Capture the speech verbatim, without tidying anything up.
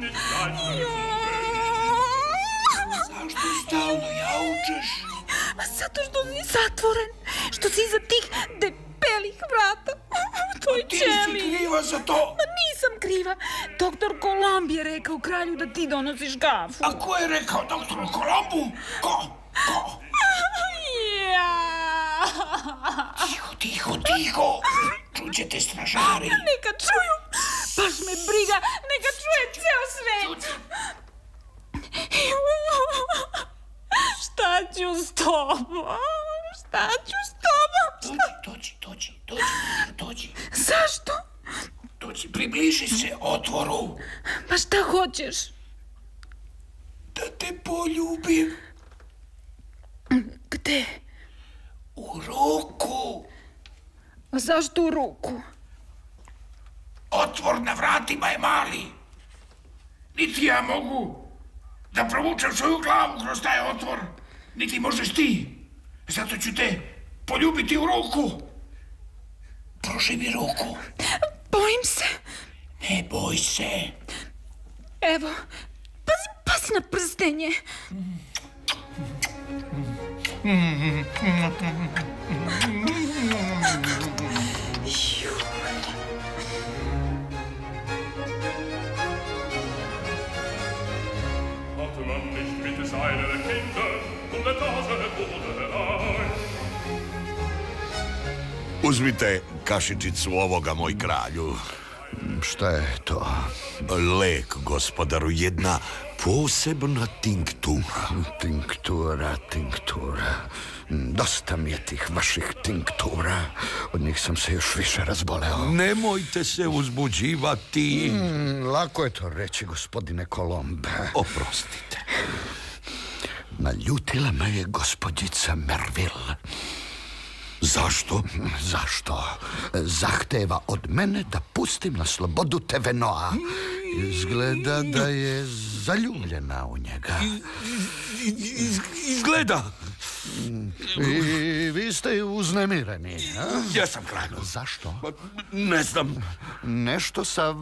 Zašto stalno jaučeš? Zato što si zatvoren, što si iza tih debelih vrata. To je Čeli. Ti si kriva za to. Ma nisam kriva. Doktor Kolomb je rekao kralju da ti donosiš kafu. A ko je rekao doktoru Kolombu? Ko? Ko? Ja. Tiho, tiho, tiho. Čućete stražari. Neka čuju. Baš me briga. Neka čuje ceo svet. Šta ću s tobom? Šta ću s tobom? Dođi, dođi, dođi, dođi, dođi. Zašto? Dođi, približi se otvoru. Pa šta hoćeš? Da te poljubim. Gde? U ruku. A zašto u ruku? Otvor na vratima je mali. Niti ja mogu da provučem svoju glavu kroz taj otvor. Niti možeš ti. Zato ću te poljubiti u ruku. Pruži mi ruku. Bojim se. Ne boj se. Evo, pazi, pazi na prstenje. Uzmite kašičicu ovoga, moj kralju. Šta je to? Lek, gospodaru, jedna posebna tinktura. Tinktura, tinktura. Dosta mi je tih vaših tinktura. Od njih sam se još više razboleo. Nemojte se uzbuđivati. Mm, lako je to reći, gospodine Kolomb. Oprostite. Naljutila me je gospođica Merville. Zašto? Zašto? Zahteva od mene da pustim na slobodu Tevenoa. Izgleda da je zaljubljena u njega. Iz, izgleda. I vi ste uznemireni, a? Ja sam kralju. Zašto? Ne znam. Nešto sa